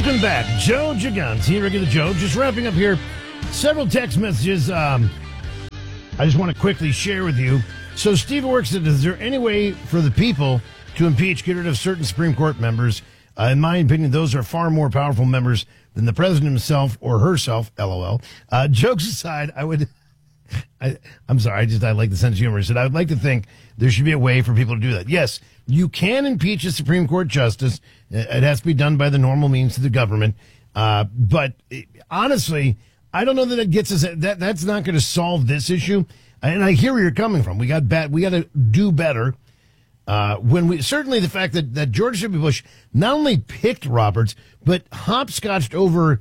Welcome back. Joe Gigante, regular Joe, just wrapping up here. Several text messages I just want to quickly share with you. So Steve Works said, is there any way for the people to impeach, get rid of certain Supreme Court members? In my opinion, those are far more powerful members than the president himself or herself, LOL. Jokes aside, I'm sorry, I like the sense of humor. I said, I would like to think there should be a way for people to do that. Yes, you can impeach a Supreme Court justice. It has to be done by the normal means of the government. But honestly, I don't know that it gets us. That's not going to solve this issue. And I hear where you're coming from. We got to do better. Certainly the fact that George W. Bush not only picked Roberts, but hopscotched over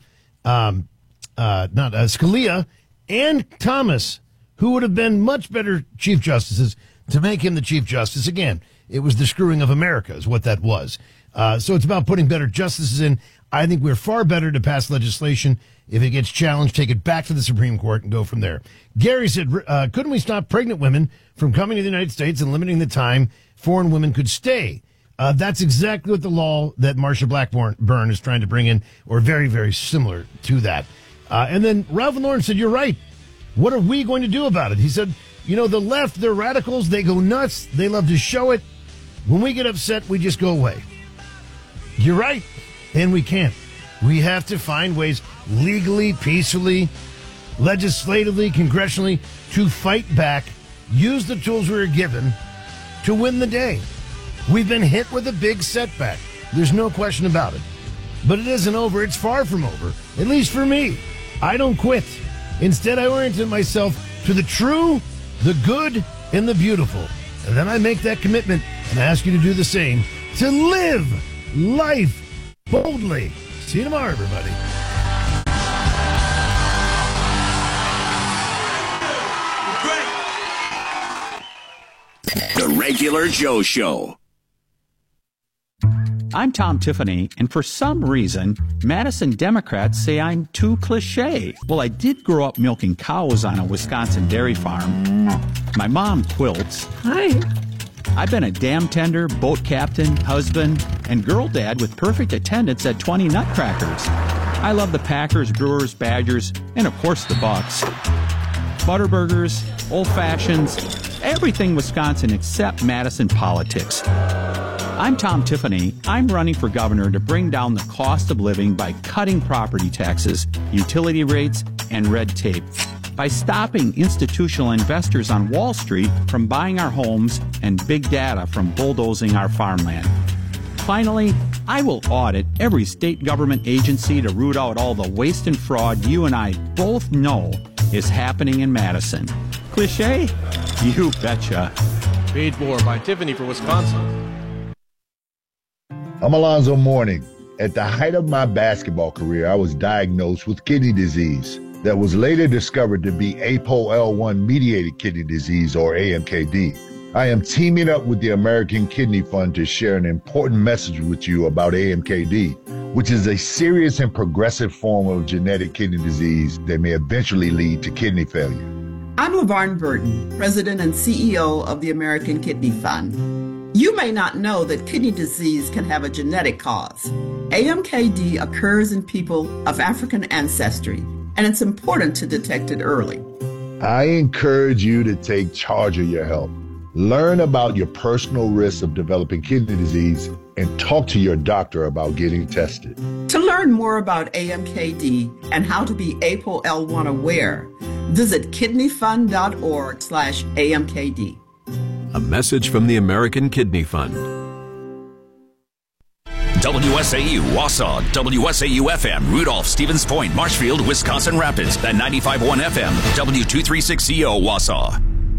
Scalia and Thomas, who would have been much better Chief Justices, to make him the Chief Justice. Again, it was the screwing of America is what that was. So it's about putting better justices in. I think we're far better to pass legislation. If it gets challenged, take it back to the Supreme Court and go from there. Gary said, couldn't we stop pregnant women from coming to the United States and limiting the time foreign women could stay? That's exactly what the law that Marsha Blackburn is trying to bring in, or very, very similar to that. And then Ralph and Lauren said, you're right. What are we going to do about it? He said, the left, they're radicals. They go nuts. They love to show it. When we get upset, we just go away. You're right. And we can't. We have to find ways legally, peacefully, legislatively, congressionally to fight back, use the tools we were given to win the day. We've been hit with a big setback. There's no question about it. But it isn't over. It's far from over, at least for me. I don't quit. Instead, I oriented myself to the true, the good, and the beautiful. And then I make that commitment and ask you to do the same, to live life boldly. See you tomorrow, everybody. The Regular Joe Show. I'm Tom Tiffany, and for some reason, Madison Democrats say I'm too cliche. Well, I did grow up milking cows on a Wisconsin dairy farm. My mom quilts. Hi. I've been a dam tender, boat captain, husband, and girl dad with perfect attendance at 20 Nutcrackers. I love the Packers, Brewers, Badgers, and of course the Bucks. Butterburgers, old fashions, everything Wisconsin except Madison politics. I'm Tom Tiffany. I'm running for governor to bring down the cost of living by cutting property taxes, utility rates, and red tape. By stopping institutional investors on Wall Street from buying our homes and big data from bulldozing our farmland. Finally, I will audit every state government agency to root out all the waste and fraud you and I both know is happening in Madison. Cliché? You betcha. Paid for by Tiffany for Wisconsin. I'm Alonzo Mourning. At the height of my basketball career, I was diagnosed with kidney disease that was later discovered to be APOL1-mediated kidney disease, or AMKD. I am teaming up with the American Kidney Fund to share an important message with you about AMKD, which is a serious and progressive form of genetic kidney disease that may eventually lead to kidney failure. I'm LaVarn Burton, President and CEO of the American Kidney Fund. You may not know that kidney disease can have a genetic cause. AMKD occurs in people of African ancestry, and it's important to detect it early. I encourage you to take charge of your health. Learn about your personal risks of developing kidney disease and talk to your doctor about getting tested. To learn more about AMKD and how to be APOL1 aware, visit kidneyfund.org/AMKD. A message from the American Kidney Fund. WSAU, Wausau, WSAU-FM, Rudolph, Stevens Point, Marshfield, Wisconsin Rapids, at 95.1 FM, W236CO, Wausau.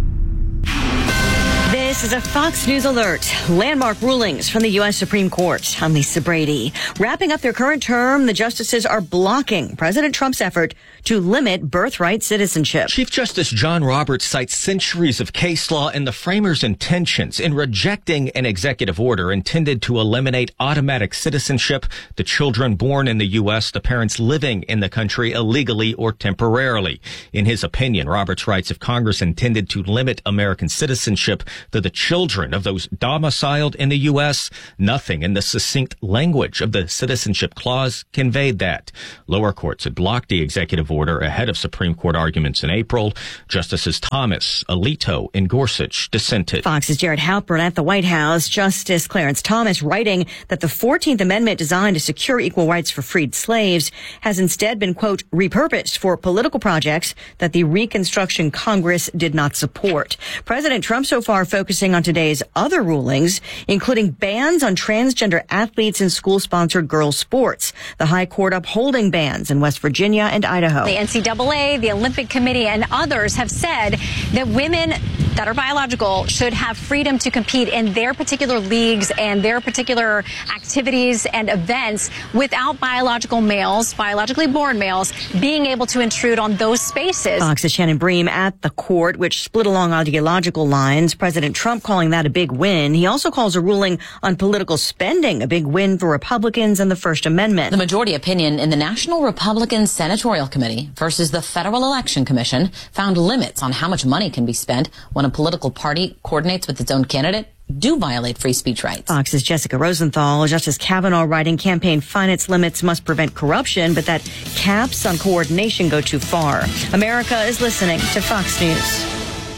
This is a Fox News alert. Landmark rulings from the U.S. Supreme Court. I'm Lisa Brady. Wrapping up their current term, the justices are blocking President Trump's effort to limit birthright citizenship. Chief Justice John Roberts cites centuries of case law and the framers' intentions in rejecting an executive order intended to eliminate automatic citizenship to children born in the U.S., the parents living in the country illegally or temporarily. In his opinion, Roberts writes if Congress intended to limit American citizenship to the children of those domiciled in the U.S., nothing in the succinct language of the Citizenship Clause conveyed that. Lower courts had blocked the executive order ahead of Supreme Court arguments in April. Justices Thomas, Alito, and Gorsuch dissented. Fox's Jared Halpern at the White House. Justice Clarence Thomas writing that the 14th Amendment designed to secure equal rights for freed slaves has instead been, quote, repurposed for political projects that the Reconstruction Congress did not support. President Trump so far focusing on today's other rulings, including bans on transgender athletes in school-sponsored girls' sports. The High Court upholding bans in West Virginia and Idaho. The NCAA, the Olympic Committee, and others have said that women that are biological should have freedom to compete in their particular leagues and their particular activities and events without biological males, biologically born males, being able to intrude on those spaces. Fox's Shannon Bream at the court, which split along ideological lines. President Trump calling that a big win. He also calls a ruling on political spending a big win for Republicans and the First Amendment. The majority opinion in the National Republican Senatorial Committee versus the Federal Election Commission found limits on how much money can be spent when a political party coordinates with its own candidate do violate free speech rights. Fox's Jessica Rosenthal. Justice Kavanaugh writing campaign finance limits must prevent corruption, but that caps on coordination go too far. America is listening to Fox News.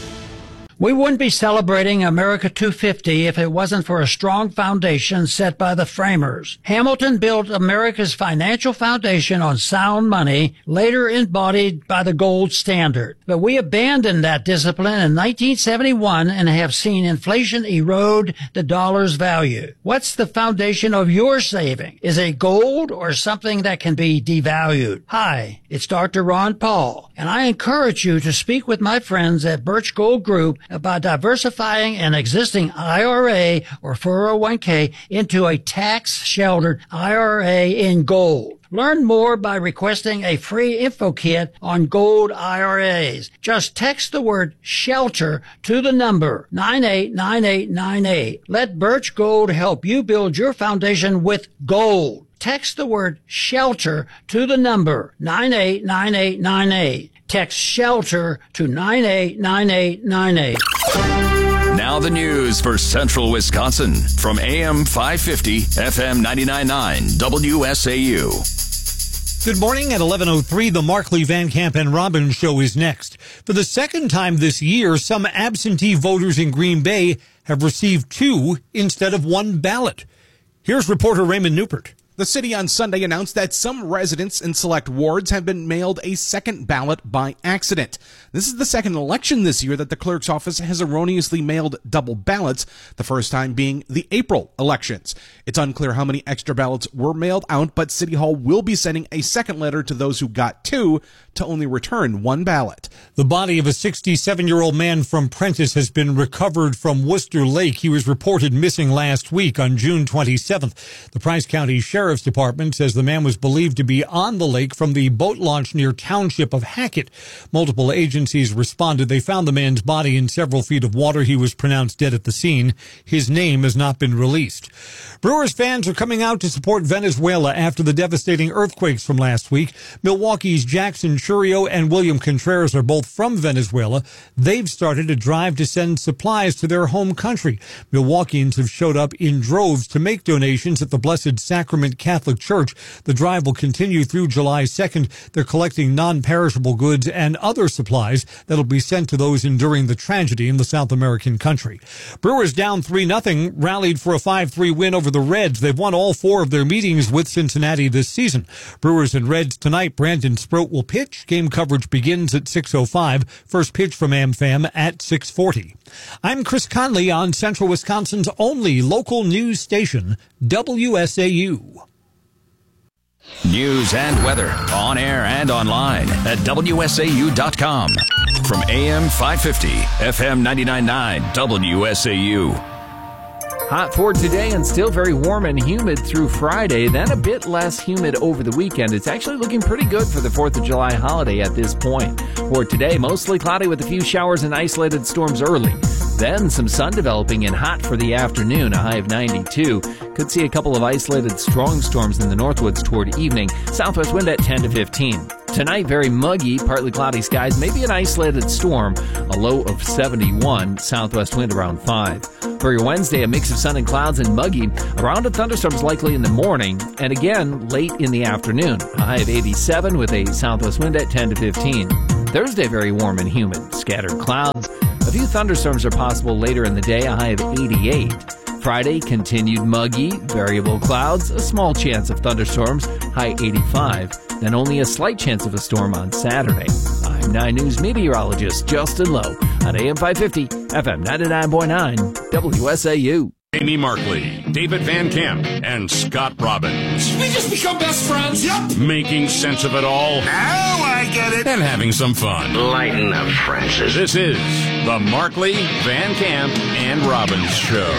We wouldn't be celebrating America 250 if it wasn't for a strong foundation set by the framers. Hamilton built America's financial foundation on sound money, later embodied by the gold standard. But we abandoned that discipline in 1971 and have seen inflation erode the dollar's value. What's the foundation of your saving? Is it gold or something that can be devalued? Hi, it's Dr. Ron Paul, and I encourage you to speak with my friends at Birch Gold Group about diversifying an existing IRA or 401k into a tax-sheltered IRA in gold. Learn more by requesting a free info kit on gold IRAs. Just text the word SHELTER to the number 989898. Let Birch Gold help you build your foundation with gold. Text the word SHELTER to the number 989898. Text SHELTER to 989898. Now the news for Central Wisconsin from AM 550, FM 99.9, WSAU. Good morning. At 11:03, the Markley, Van Camp, and Robbins show is next. For the second time this year, some absentee voters in Green Bay have received 2 instead of 1 ballot. Here's reporter Raymond Newport. The city on Sunday announced that some residents in select wards have been mailed a second ballot by accident. This is the second election this year that the clerk's office has erroneously mailed double ballots, the first time being the April elections. It's unclear how many extra ballots were mailed out, but City Hall will be sending a second letter to those who got 2 to only return 1 ballot. The body of a 67-year-old man from Prentice has been recovered from Worcester Lake. He was reported missing last week on June 27th. The Price County Sheriff's Department says the man was believed to be on the lake from the boat launch near township of Hackett. Multiple agencies responded. They found the man's body in several feet of water. He was pronounced dead at the scene. His name has not been released. Brewers fans are coming out to support Venezuela after the devastating earthquakes from last week. Milwaukee's Jackson Churio and William Contreras are both from Venezuela. They've started a drive to send supplies to their home country. Milwaukeeans have showed up in droves to make donations at the Blessed Sacrament Catholic Church. The drive will continue through July 2nd. They're collecting non-perishable goods and other supplies that'll be sent to those enduring the tragedy in the South American country. Brewers down 3-0 rallied for a 5-3 win over the Reds. They've won all 4 of their meetings with Cincinnati this season. Brewers and Reds tonight. Brandon Sproat will pitch. Game coverage begins at 6:05. First pitch from AmFam at 6:40. I'm Chris Conley on Central Wisconsin's only local news station, WSAU. News and weather on air and online at WSAU.com. From AM 550, FM 99.9, WSAU. Hot for today and still very warm and humid through Friday, then a bit less humid over the weekend. It's actually looking pretty good for the 4th of July holiday at this point. For today, mostly cloudy with a few showers and isolated storms early. Then some sun developing and hot for the afternoon, a high of 92. Could see a couple of isolated strong storms in the northwoods toward evening. Southwest wind at 10 to 15. Tonight, very muggy, partly cloudy skies, maybe an isolated storm, a low of 71, southwest wind around 5. For your Wednesday, a mix of sun and clouds and muggy, a round of thunderstorms likely in the morning, and again late in the afternoon. A high of 87 with a southwest wind at 10 to 15. Thursday, very warm and humid, scattered clouds. A few thunderstorms are possible later in the day, a high of 88. Friday, continued muggy, variable clouds, a small chance of thunderstorms, high 85. Then only a slight chance of a storm on Saturday. I'm 9 News meteorologist Justin Lowe on AM 550, FM 99.9, WSAU. Amy Markley, David Van Camp, and Scott Robbins. We just become best friends. Yep. Making sense of it all. Now I get it. And having some fun. Lighten up, Francis. This is the Markley, Van Camp, and Robbins Show.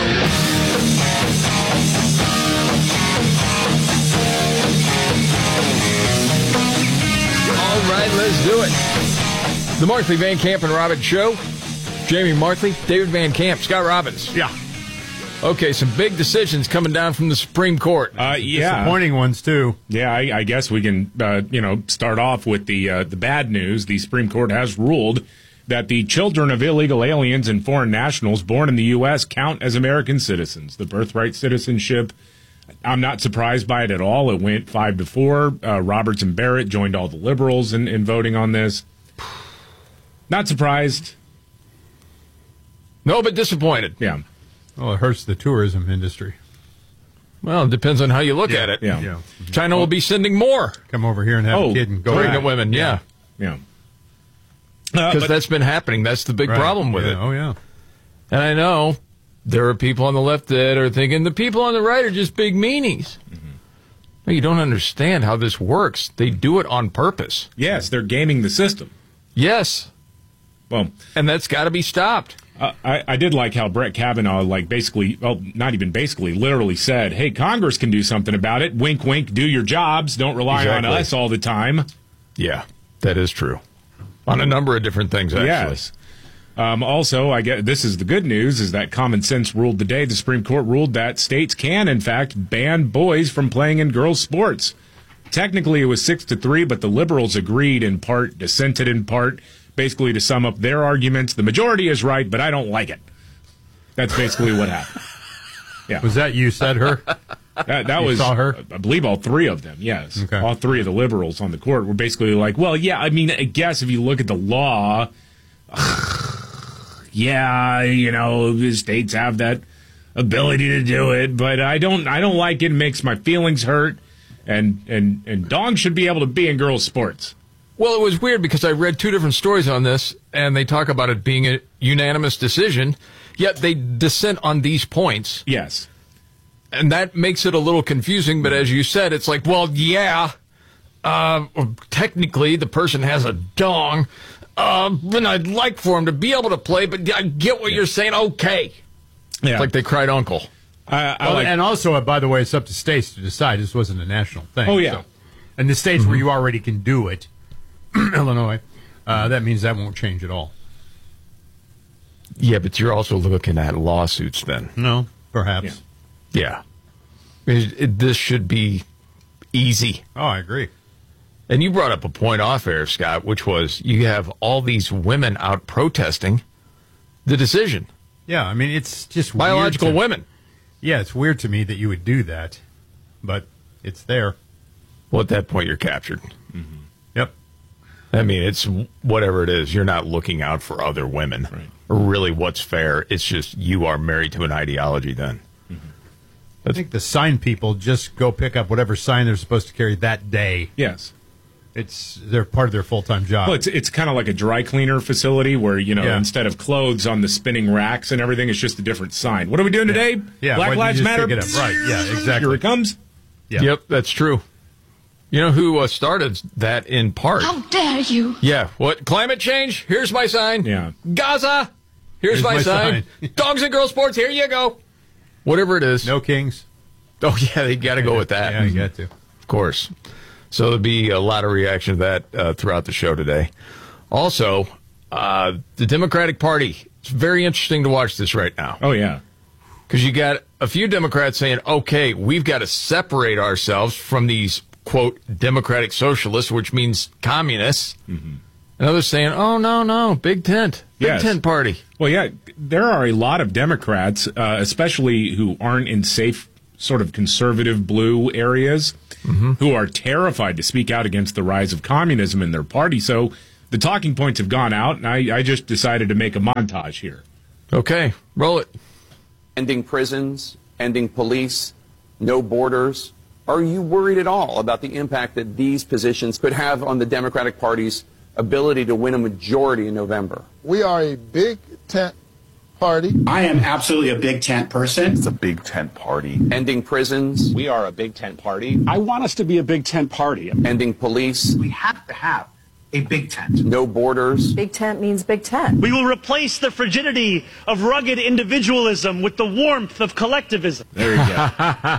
All right, let's do it. The Markley, Van Camp, and Robbins Show. Jamie Markley, David Van Camp, Scott Robbins. Yeah. Okay, some big decisions coming down from the Supreme Court. Disappointing ones, too. Yeah, I guess we can, start off with the bad news. The Supreme Court has ruled that the children of illegal aliens and foreign nationals born in the U.S. count as American citizens. The birthright citizenship, I'm not surprised by it at all. It went 5-4. Roberts and Barrett joined all the liberals in voting on this. Not surprised. No, but disappointed. Yeah. Well, it hurts the tourism industry. Well, it depends on how you look at it. Yeah. China will be sending more. Come over here and have a kid and go pregnant back. women, yeah. Because that's been happening. That's the big problem with it. Oh, yeah. And I know there are people on the left that are thinking the people on the right are just big meanies. Mm-hmm. No, you don't understand how this works. They do it on purpose. Yes, they're gaming the system. Yes. Well, and that's got to be stopped. I did like how Brett Kavanaugh, literally said, hey, Congress can do something about it. Wink, wink, do your jobs. Don't rely on us all the time. Yeah, that is true. On a number of different things, actually. Yes. Also, I guess this is the good news, is that common sense ruled today. The Supreme Court ruled that states can, in fact, ban boys from playing in girls' sports. Technically, it was 6-3, but the liberals agreed in part, dissented in part. Basically, to sum up their arguments, the majority is right, but I don't like it. That's basically what happened. Yeah. Was that you said her? That was, saw her? I believe, all three of them, yes. Okay. All three of the liberals on the court were basically like, well, yeah, I mean, I guess if you look at the law, the states have that ability to do it, but I don't like it. It makes my feelings hurt, and dogs should be able to be in girls' sports. Well, it was weird because I read 2 different stories on this, and they talk about it being a unanimous decision, yet they dissent on these points. Yes. And that makes it a little confusing, but as you said, it's like, well, yeah, technically the person has a dong, and I'd like for him to be able to play, but I get what you're saying, okay. Yeah. It's like they cried uncle. And also, by the way, it's up to states to decide. This wasn't a national thing. Oh, yeah. So, and the states where you already can do it, Illinois, that means that won't change at all. Yeah, but you're also looking at lawsuits then. No, perhaps. Yeah. This should be easy. Oh, I agree. And you brought up a point off air, Scott, which was you have all these women out protesting the decision. Yeah, I mean, it's just biological women. Yeah, it's weird to me that you would do that, but it's there. Well, at that point, you're captured. Mm-hmm. Yep. I mean, it's whatever it is. You're not looking out for other women. Right. Or really what's fair. It's just you are married to an ideology then. I think the sign people just go pick up whatever sign they're supposed to carry that day. Yes. They're part of their full-time job. Well, it's kind of like a dry cleaner facility where, instead of clothes on the spinning racks and everything, it's just a different sign. What are we doing today? Yeah. Black Lives Matter? Pick it up. Right, yeah, exactly. Here it comes. Yeah. Yep, that's true. You know who started that in part? How dare you? Yeah. What? Climate change? Here's my sign. Yeah. Gaza? Here's my sign. Dogs and girls sports? Here you go. Whatever it is. No kings. Oh, yeah, they got to go with that. Yeah, you got to. Of course. So there'll be a lot of reaction to that throughout the show today. Also, the Democratic Party. It's very interesting to watch this right now. Oh, yeah. Because you got a few Democrats saying, okay, we've got to separate ourselves from these, quote, democratic socialists, which means communists. Mm-hmm. And others saying, oh, no, big tent. Big tent party. Well, yeah, there are a lot of Democrats, especially who aren't in safe sort of conservative blue areas, who are terrified to speak out against the rise of communism in their party. So the talking points have gone out, and I just decided to make a montage here. Okay, roll it. Ending prisons, ending police, no borders. Are you worried at all about the impact that these positions could have on the Democratic Party's ability to win a majority in November? We are a big tent party. I am absolutely a big tent person. It's a big tent party. Ending prisons. We are a big tent party. I want us to be a big tent party. Ending police. We have to have a big tent. No borders. Big tent means big tent. We will replace the frigidity of rugged individualism with the warmth of collectivism. There you go.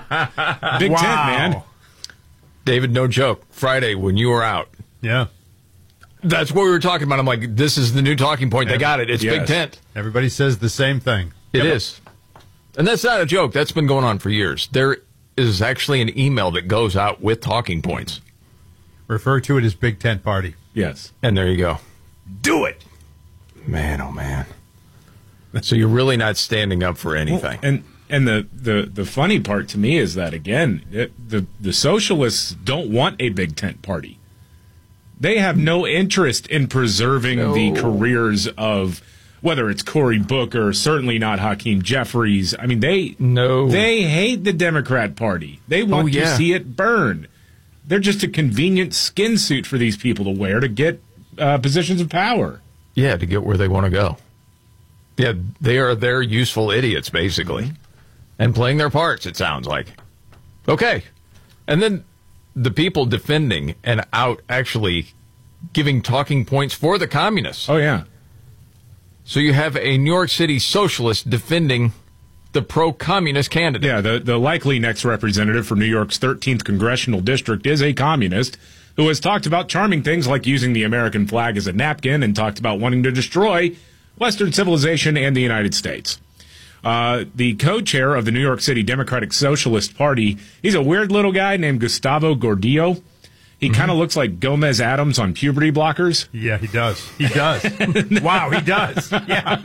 Big tent, man. David, no joke. Friday, when you were out. Yeah. That's what we were talking about. I'm like, this is the new talking point. They got it. It's big tent. Everybody says the same thing. It is. And that's not a joke. That's been going on for years. There is actually an email that goes out with talking points. Refer to it as Big Tent Party. Yes. And there you go. Do it. Man, oh, man. So you're really not standing up for anything. Well, and the funny part to me is that, again, the socialists don't want a big tent party. They have no interest in preserving the careers of, whether it's Cory Booker, certainly not Hakeem Jeffries. I mean, they hate the Democrat Party. They want to see it burn. They're just a convenient skin suit for these people to wear to get positions of power. Yeah, to get where they want to go. Yeah, they are their useful idiots, basically. And playing their parts, it sounds like. Okay. And then the people defending and out actually giving talking points for the communists. Oh, yeah. So you have a New York City socialist defending the pro-communist candidate. Yeah, the likely next representative for New York's 13th congressional district is a communist who has talked about charming things like using the American flag as a napkin and talked about wanting to destroy Western civilization and the United States. The co-chair of the New York City Democratic Socialist Party, he's a weird little guy named Gustavo Gordillo. He kind of looks like Gomez Adams on puberty blockers. Yeah, he does. He does. Wow, he does. Yeah.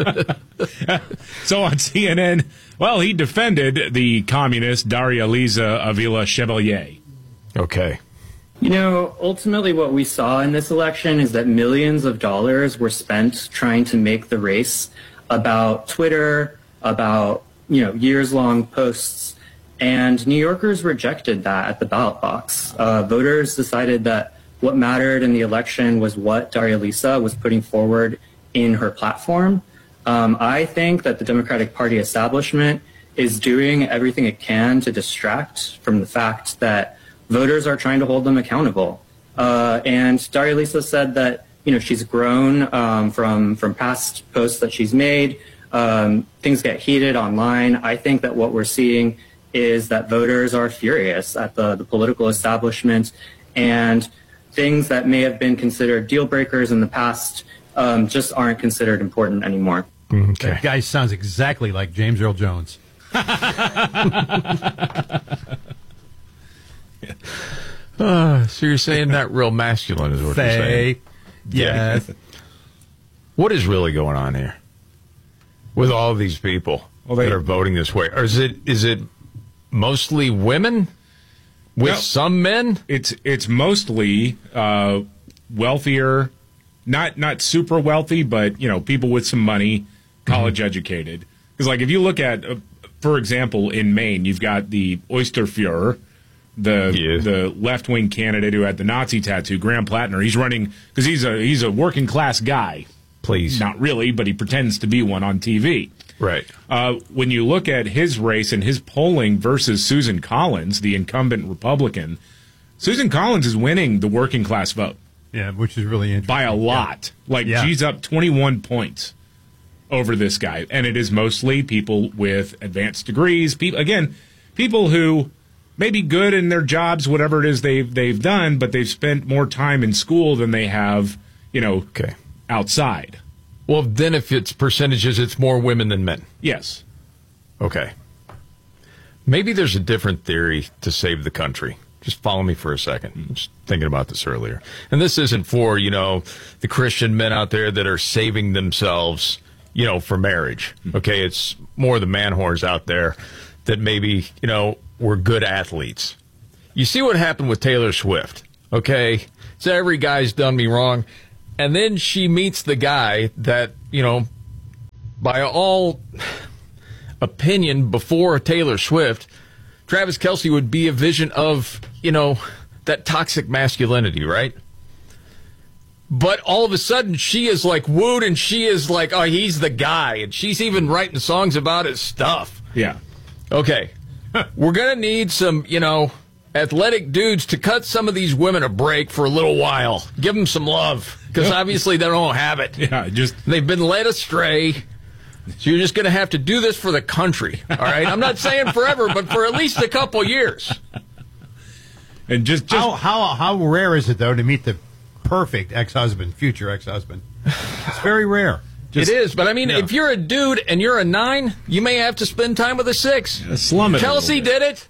So on CNN, well, he defended the communist Daria Liza Avila Chevalier. Okay. You know, ultimately what we saw in this election is that millions of dollars were spent trying to make the race about Twitter, about, years-long posts. And New Yorkers rejected that at the ballot box. Voters decided that what mattered in the election was what Daria Lisa was putting forward in her platform. I think that the Democratic Party establishment is doing everything it can to distract from the fact that voters are trying to hold them accountable. And Daria Lisa said that, she's grown from past posts that she's made. Things get heated online. I think that what we're seeing is that voters are furious at the political establishment, and things that may have been considered deal breakers in the past just aren't considered important anymore. Okay. That guy sounds exactly like James Earl Jones. So you're saying that real masculine is what you're saying? Yes. What is really going on here with all of these people that are voting this way? Or is it mostly women with some men? It's mostly wealthier, not super wealthy, but people with some money, college educated. Because if you look at, for example, in Maine, you've got the Oysterfuhrer, the left wing candidate who had the Nazi tattoo, Graham Plattner. He's running because he's a working class guy. Please, not really, but he pretends to be one on TV. Right. When you look at his race and his polling versus Susan Collins, the incumbent Republican, Susan Collins is winning the working class vote. Yeah, which is really interesting. By a lot. She's up 21 points over this guy. And it is mostly people with advanced degrees. People who may be good in their jobs, whatever it is they've done, but they've spent more time in school than they have, outside. Well, then if it's percentages, it's more women than men. Yes. Okay. Maybe there's a different theory to save the country. Just follow me for a second. I'm just thinking about this earlier. And this isn't for, the Christian men out there that are saving themselves, for marriage. Okay, it's more the man whores out there that maybe, were good athletes. You see what happened with Taylor Swift, okay? So every guy's done me wrong. And then she meets the guy that, by all opinion before Taylor Swift, Travis Kelce would be a vision of, that toxic masculinity, right? But all of a sudden, she is like wooed, and she is like, oh, he's the guy. And she's even writing songs about his stuff. Yeah. Okay. We're going to need some, athletic dudes to cut some of these women a break for a little while. Give them some love, because obviously they don't have it. Yeah, they've been led astray. So you're just going to have to do this for the country, all right? I'm not saying forever, but for at least a couple years. And just how rare is it, though, to meet the perfect ex-husband, future ex-husband? It's very rare. It is, but I mean, if you're a dude and you're a 9, you may have to spend time with a 6. Slum it. Kelce did it.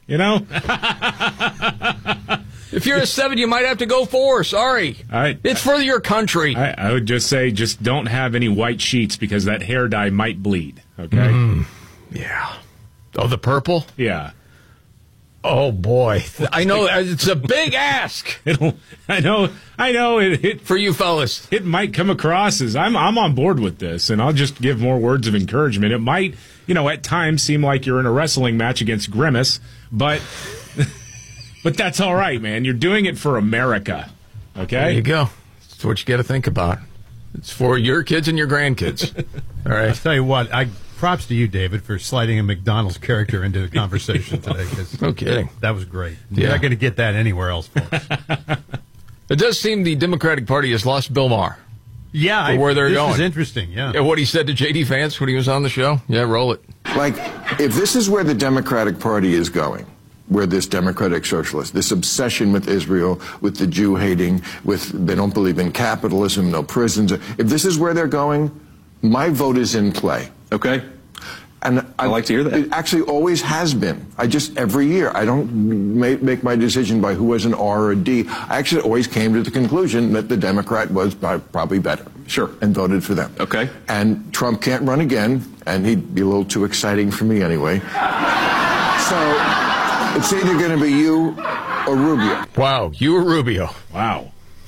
If you're a 7, you might have to go 4. Sorry. It's for your country. I would just say, just don't have any white sheets because that hair dye might bleed. Okay? Yeah. Oh, the purple? Yeah. Oh, boy. I know. It's a big ask. I know. For you fellas. It might come across as, I'm on board with this, and I'll just give more words of encouragement. It might, at times seem like you're in a wrestling match against Grimace, but that's all right, man. You're doing it for America. Okay? There you go. That's what you got to think about. It's for your kids and your grandkids. All right. I'll tell you what, props to you, David, for sliding a McDonald's character into the conversation today. No kidding. That was great. You're not going to get that anywhere else, folks. It does seem the Democratic Party has lost Bill Maher. Yeah. For where they're going. This is interesting, yeah. What he said to J.D. Vance when he was on the show? Yeah, roll it. If this is where the Democratic Party is going, where this democratic socialist, this obsession with Israel, with the Jew hating, they don't believe in capitalism, no prisons. If this is where they're going, my vote is in play. Okay? And I like to hear that. It actually always has been. Every year, I don't make my decision by who has an R or a D. I actually always came to the conclusion that the Democrat was probably better. Sure. And voted for them. Okay. And Trump can't run again, and he'd be a little too exciting for me anyway. So it's either going to be you or Rubio. Wow, you or Rubio. Wow.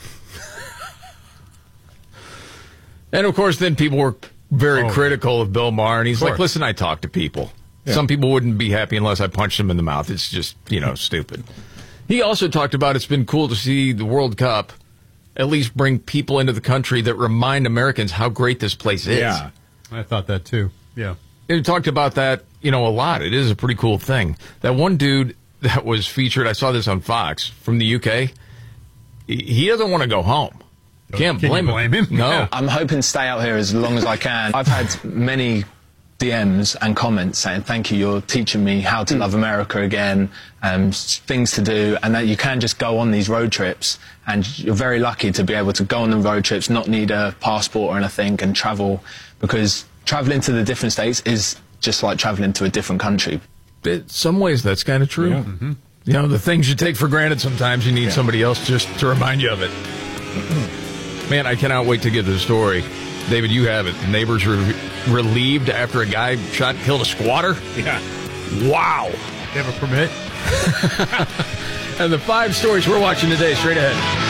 And, of course, then people were very critical of Bill Maher, and he's like, listen, I talk to people. Yeah. Some people wouldn't be happy unless I punched them in the mouth. It's just, stupid. He also talked about it's been cool to see the World Cup at least bring people into the country that remind Americans how great this place is. Yeah, I thought that too. Yeah. He talked about that, a lot. It is a pretty cool thing. That one dude that was featured, I saw this on Fox, from the UK, he doesn't want to go home. Can't blame him. No. Yeah. I'm hoping to stay out here as long as I can. I've had many DMs and comments saying, thank you, you're teaching me how to love America again, things to do, and that you can just go on these road trips, and you're very lucky to be able to go on the road trips, not need a passport or anything, and travel, because traveling to the different states is just like traveling to a different country. In some ways, that's kind of true. Yeah. Mm-hmm. The things you take for granted sometimes, you need somebody else just to remind you of it. Man, I cannot wait to get to the story. David, you have it. The neighbors were relieved after a guy shot and killed a squatter? Yeah. Wow. They have a permit? And the 5 stories we're watching today, straight ahead.